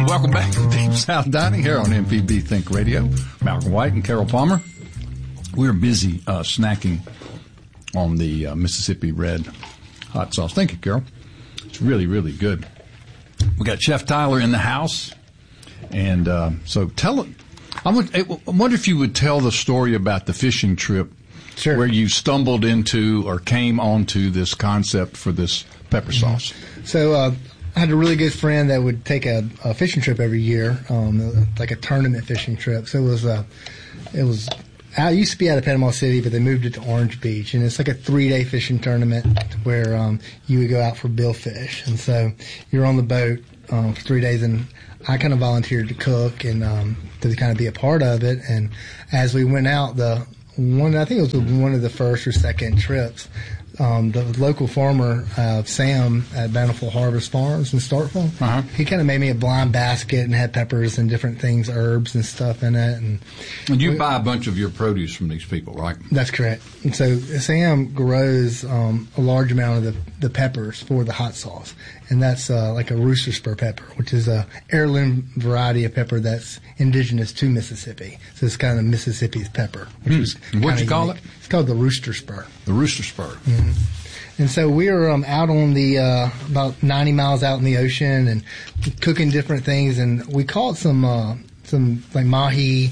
Welcome back to Deep South Dining here on MPB Think Radio. Malcolm White and Carol Palmer. We're busy snacking on the Mississippi Red hot sauce. Thank you, Carol. It's really, really good. We got Chef Tyler in the house. And so I wonder if you would tell the story about the fishing trip. Sure. Where you stumbled into or came onto this concept for this pepper sauce. So I had a really good friend that would take a fishing trip every year, like a tournament fishing trip. So it was. I used to be out of Panama City, but they moved it to Orange Beach, and it's like a 3-day fishing tournament where you would go out for billfish, and so you're on the boat for 3 days, and I kind of volunteered to cook and to kind of be a part of it. And as we went out, I think it was one of the first or second trips. The local farmer, Sam, at Bountiful Harvest Farms in Starkville, he kind of made me a blind basket and had peppers and different things, herbs and stuff in it. And you buy a bunch of your produce from these people, right? That's correct. And so Sam grows a large amount of the peppers for the hot sauce. And that's like a rooster spur pepper, which is a heirloom variety of pepper that's indigenous to Mississippi. So it's kind of Mississippi's pepper. What'd you call it? It's called the rooster spur. The rooster spur. Mm-hmm. And so we were out on the about 90 miles out in the ocean and cooking different things. And we caught some like mahi,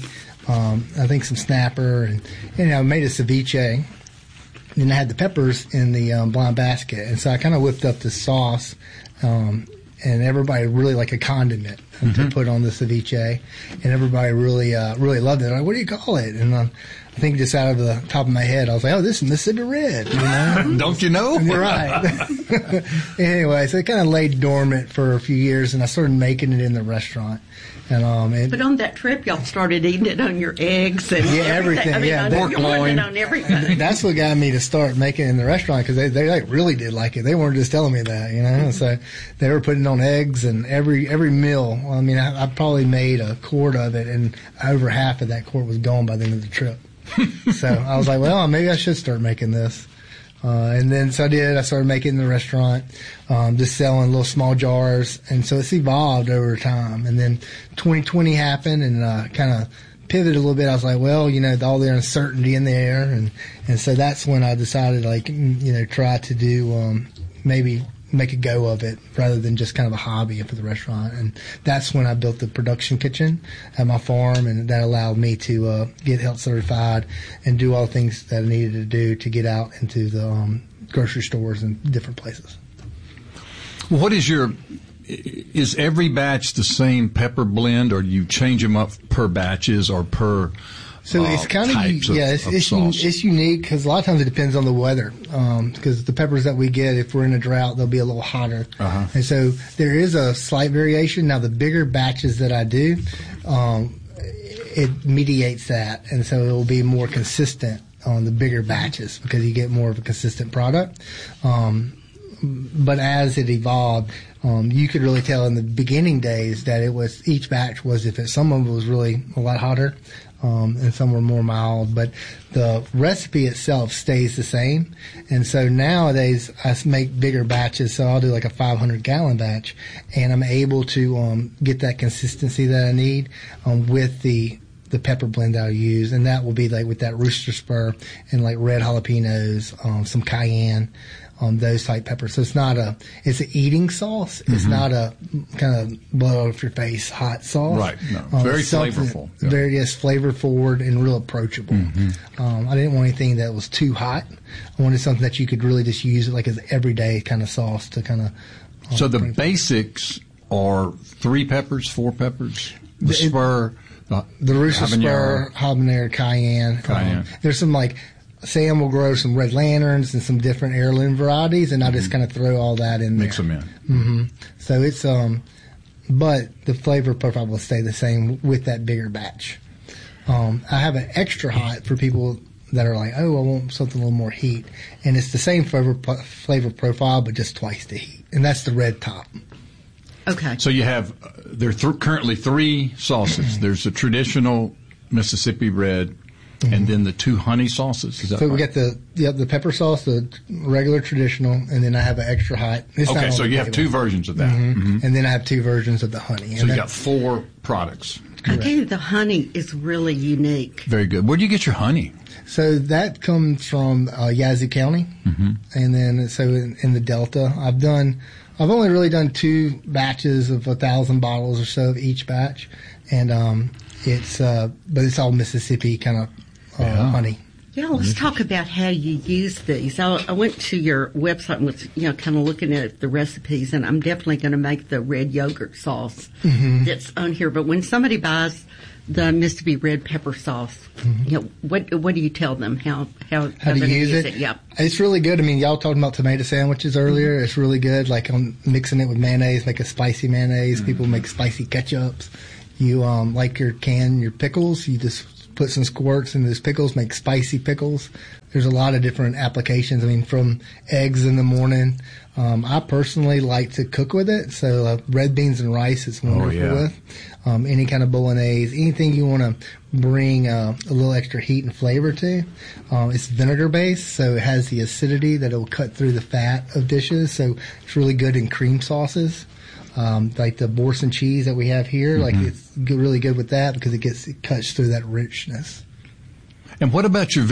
I think some snapper, and made a ceviche. And I had the peppers in the blind basket. And so I kind of whipped up the sauce. And everybody really liked a condiment to put on the ceviche, and everybody really loved it. Like, what do you call it? And I think just out of the top of my head, I was like, "Oh, this is Mississippi Red." You know? Don't you know? You're right. Anyway, so it kind of lay dormant for a few years, and I started making it in the restaurant. And but on that trip, y'all started eating it on your eggs and everything. I mean, yeah, pork loin on everything. That's what got me to start making it in the restaurant, because they like really did like it. They weren't just telling me that, So they were putting on eggs, and every meal. I mean, I probably made a quart of it, and over half of that quart was gone by the end of the trip. So I was like, well, maybe I should start making this. And then so I did. I started making it in the restaurant, just selling little small jars. And so it's evolved over time. And then 2020 happened, and kind of pivoted a little bit. I was like, well, all the uncertainty in the air. And so that's when I decided, try to do maybe make a go of it rather than just kind of a hobby for the restaurant. And that's when I built the production kitchen at my farm, and that allowed me to get health certified and do all the things that I needed to do to get out into the grocery stores and different places. What is every batch the same pepper blend, or do you change them up per batches or per So it's kind of it's unique because a lot of times it depends on the weather. Because the peppers that we get, if we're in a drought, they'll be a little hotter, and so there is a slight variation. Now the bigger batches that I do, it mediates that, and so it will be more consistent on the bigger batches because you get more of a consistent product. But as it evolved, you could really tell in the beginning days that it was each batch was some of it was really a lot hotter. And some were more mild, but the recipe itself stays the same. And so nowadays I make bigger batches, so I'll do like a 500-gallon batch, and I'm able to get that consistency that I need with the pepper blend I'll use, and that will be like with that rooster spur and like red jalapenos, some cayenne. Those type peppers. So it's an eating sauce. It's not a kind of blow off your face hot sauce. Right. No. Very flavorful. Yeah. Very, flavor forward and real approachable. I didn't want anything that was too hot. I wanted something that you could really just use it like as everyday kind of sauce to kind of. So the basics are 3 peppers, 4 peppers, the spur, the rooster spur, habanero, cayenne. There's some Sam will grow some red lanterns and some different heirloom varieties, and I just kind of throw all that in there. Mix them in. So it's but the flavor profile will stay the same with that bigger batch. I have an extra hot for people that are like, oh, I want something a little more heat, and it's the same flavor profile, but just twice the heat, and that's the red top. Okay. So you have there are currently 3 sauces. There's a traditional Mississippi Red. And then the 2 honey sauces. Is that so right? we got the pepper sauce, the regular traditional, and then I have an extra hot. Okay, so you have 2 versions of that. And then I have 2 versions of the honey. So you got 4 products. I tell you, the honey is really unique. Very good. Where do you get your honey? So that comes from Yazoo County, and then so in the Delta, I've only really done 2 batches of 1,000 bottles or so of each batch, and but it's all Mississippi kind of honey. Yeah, let's talk about how you use these. I went to your website and was, kind of looking at the recipes, and I'm definitely going to make the red yogurt sauce that's on here. But when somebody buys the Mississippi red pepper sauce, what do you tell them? How to use it? Yeah, it's really good. I mean, y'all talking about tomato sandwiches earlier. It's really good. Like I'm mixing it with mayonnaise, make a spicy mayonnaise. People make spicy ketchups. You like your pickles. You just put some squirts in those pickles, make spicy pickles. There's a lot of different applications. I mean, from eggs in the morning. I personally like to cook with it. So red beans and rice is wonderful with. Any kind of bolognese, anything you want to bring a little extra heat and flavor to. It's vinegar based, so it has the acidity that it will cut through the fat of dishes. So it's really good in cream sauces. Like the Boursin cheese that we have here, like it's really good with that because it cuts through that richness. And what about your